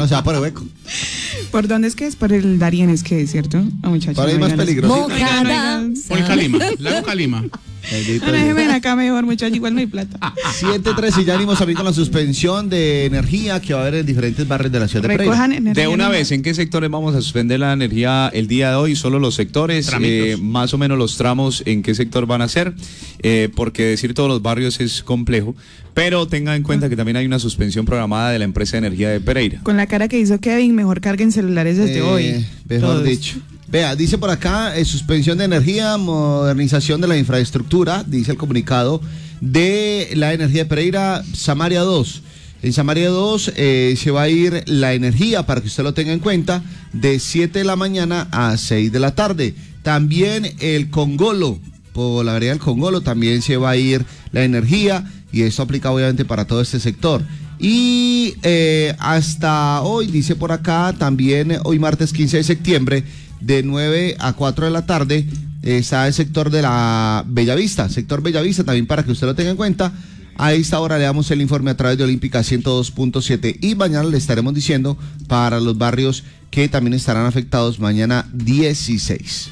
No, se va por el hueco. ¿Por dónde es que es? Por el Darién es que es, ¿cierto? Muchachos. Por ahí más peligroso. Por el Calima, Lago Calima. Déjenme acá mejor, muchachos, igual no hay plata. 7:13 y ya venimos también con la suspensión de energía que va a haber en diferentes barrios de la ciudad de Pereira. De una vez, ¿en qué sectores vamos a suspender la energía el día de hoy? Solo los sectores, más o menos los tramos, ¿en qué sector van a ser? Porque decir todos los barrios es complejo, pero tenga en cuenta que también hay una suspensión programada de la empresa de energía de Pereira. Con la cara que hizo Kevin, mejor carguen celulares desde hoy. Mejor Todos. dicho. Vea, dice por acá, suspensión de energía, modernización de la infraestructura, dice el comunicado de la energía de Pereira, Samaria 2. En Samaria 2 se va a ir la energía, para que usted lo tenga en cuenta, de 7 de la mañana a 6 de la tarde. También el Congolo, por la vereda del Congolo, también se va a ir la energía, y esto aplica obviamente para todo este sector. Y hasta hoy, dice por acá, también hoy martes 15 de septiembre, de 9 a 4 de la tarde, está el sector de la Bellavista, sector Bellavista, también para que usted lo tenga en cuenta. A esta hora le damos el informe a través de Olímpica 102.7 y mañana le estaremos diciendo para los barrios que también estarán afectados mañana 16.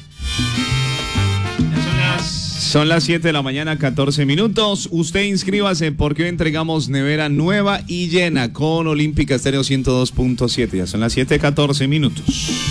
Son las 7 de la mañana, 14 minutos. Usted inscríbase porque hoy entregamos nevera nueva y llena con Olímpica Estéreo 102.7. Ya son las 7:14 minutos.